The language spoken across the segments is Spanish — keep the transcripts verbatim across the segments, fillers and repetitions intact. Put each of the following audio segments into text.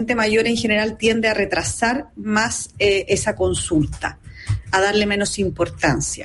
mayor en general tiende a retrasar más eh, esa consulta, a darle menos importancia.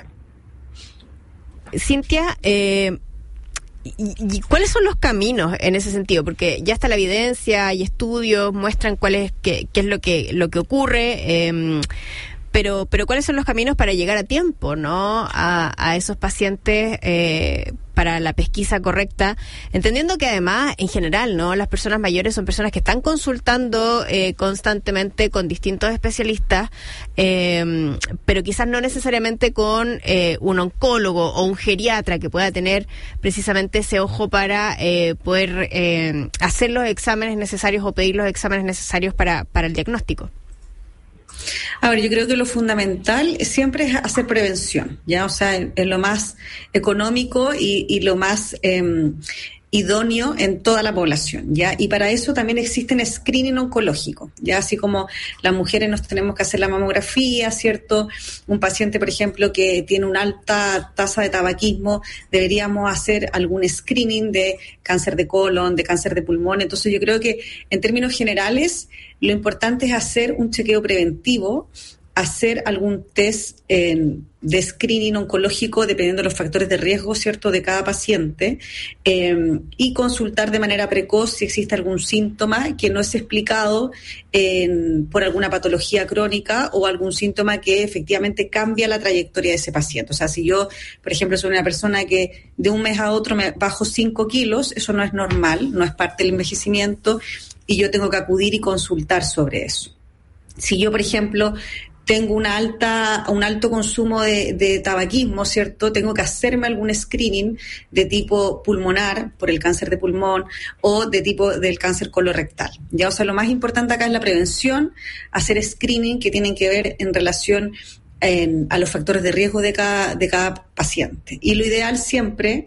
Cintia, eh, ¿y, y cuáles son los caminos en ese sentido? Porque ya está la evidencia y estudios muestran cuál es qué, qué es lo que lo que ocurre, eh, pero pero cuáles son los caminos para llegar a tiempo, ¿no? A, a esos pacientes eh, para la pesquisa correcta, entendiendo que además, en general, ¿no? Las personas mayores son personas que están consultando eh, constantemente con distintos especialistas, eh, pero quizás no necesariamente con eh, un oncólogo o un geriatra que pueda tener precisamente ese ojo para eh, poder eh, hacer los exámenes necesarios o pedir los exámenes necesarios para, para el diagnóstico. A ver, yo creo que lo fundamental siempre es hacer prevención, ¿ya? O sea, es lo más económico y, y lo más eh, idóneo en toda la población, ¿ya? Y para eso también existen screening oncológico, ¿ya? Así como las mujeres nos tenemos que hacer la mamografía, ¿cierto? Un paciente, por ejemplo, que tiene una alta tasa de tabaquismo, deberíamos hacer algún screening de cáncer de colon, de cáncer de pulmón. Entonces yo creo que en términos generales lo importante es hacer un chequeo preventivo, hacer algún test eh, de screening oncológico dependiendo de los factores de riesgo, ¿cierto?, de cada paciente, eh, y consultar de manera precoz si existe algún síntoma que no es explicado eh, por alguna patología crónica o algún síntoma que efectivamente cambia la trayectoria de ese paciente. O sea, si yo, por ejemplo, soy una persona que de un mes a otro me bajo cinco kilos, eso no es normal, no es parte del envejecimiento y yo tengo que acudir y consultar sobre eso. Si yo, por ejemplo, tengo una alta, un alto consumo de, de tabaquismo, ¿cierto? Tengo que hacerme algún screening de tipo pulmonar por el cáncer de pulmón o de tipo del cáncer colorectal. Ya, o sea, lo más importante acá es la prevención, hacer screening que tienen que ver en relación en, a los factores de riesgo de cada, de cada paciente. Y lo ideal siempre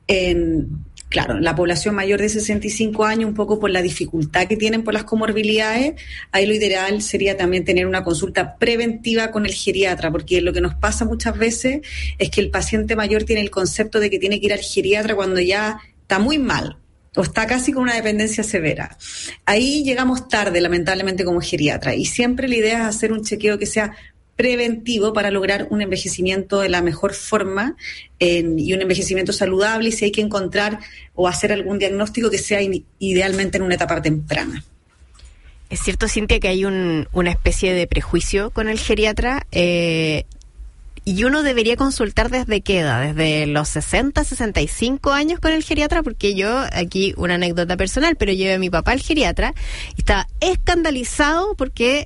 en Claro, la población mayor de sesenta y cinco años, un poco por la dificultad que tienen por las comorbilidades, ahí lo ideal sería también tener una consulta preventiva con el geriatra, porque lo que nos pasa muchas veces es que el paciente mayor tiene el concepto de que tiene que ir al geriatra cuando ya está muy mal o está casi con una dependencia severa. Ahí llegamos tarde, lamentablemente, como geriatra, y siempre la idea es hacer un chequeo que sea preventivo para lograr un envejecimiento de la mejor forma eh, y un envejecimiento saludable, y si hay que encontrar o hacer algún diagnóstico que sea in, idealmente en una etapa temprana. Es cierto, Cintia, que hay un, una especie de prejuicio con el geriatra, eh, y uno debería consultar desde qué edad, desde los sesenta, sesenta y cinco años con el geriatra, porque yo, aquí una anécdota personal, pero llevé a mi papá al geriatra y estaba escandalizado porque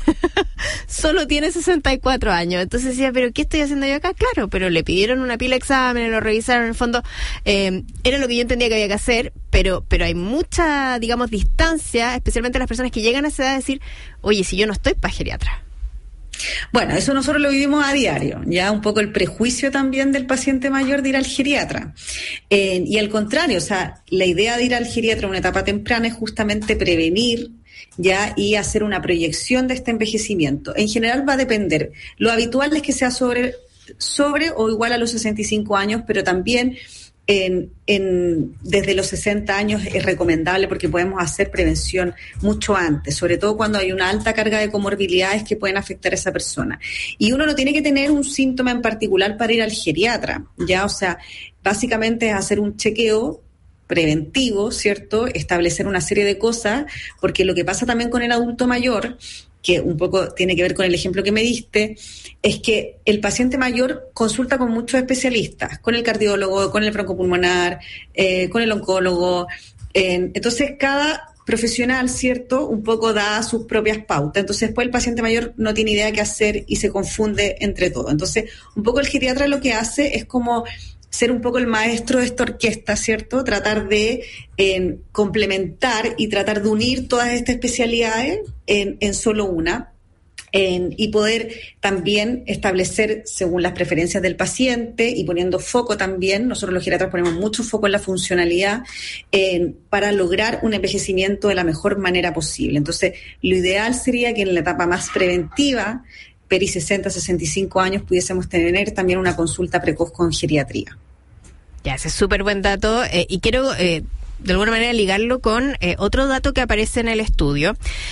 solo tiene sesenta y cuatro años. Entonces decía, ¿pero qué estoy haciendo yo acá? Claro, pero le pidieron una pila de exámenes, lo revisaron, en el fondo eh, era lo que yo entendía que había que hacer, pero pero hay mucha, digamos, distancia, especialmente las personas que llegan a esa edad, a decir, oye, si yo no estoy para geriatra. Bueno, eso nosotros lo vivimos a diario, ya un poco el prejuicio también del paciente mayor de ir al geriatra. Eh, y al contrario, o sea, la idea de ir al geriatra en una etapa temprana es justamente prevenir, ya, y hacer una proyección de este envejecimiento. En general va a depender. Lo habitual es que sea sobre, sobre o igual a los sesenta y cinco años, pero también En, en, desde los sesenta años es recomendable porque podemos hacer prevención mucho antes, sobre todo cuando hay una alta carga de comorbilidades que pueden afectar a esa persona. Y uno no tiene que tener un síntoma en particular para ir al geriatra, ¿ya? O sea, básicamente es hacer un chequeo preventivo, ¿cierto? Establecer una serie de cosas, porque lo que pasa también con el adulto mayor, que un poco tiene que ver con el ejemplo que me diste, es que el paciente mayor consulta con muchos especialistas, con el cardiólogo, con el broncopulmonar, eh, con el oncólogo. Eh, entonces, cada profesional, ¿cierto?, un poco da sus propias pautas. Entonces, después el paciente mayor no tiene idea qué hacer y se confunde entre todo. Entonces, un poco el geriatra lo que hace es como ser un poco el maestro de esta orquesta, ¿cierto? Tratar de eh, complementar y tratar de unir todas estas especialidades en, en solo una, en, y poder también establecer según las preferencias del paciente y poniendo foco también, nosotros los geriatras ponemos mucho foco en la funcionalidad eh, para lograr un envejecimiento de la mejor manera posible. Entonces, lo ideal sería que en la etapa más preventiva, peri sesenta, sesenta y cinco años, pudiésemos tener también una consulta precoz con geriatría. Ya, ese es súper buen dato, eh, y quiero eh, de alguna manera ligarlo con eh, otro dato que aparece en el estudio,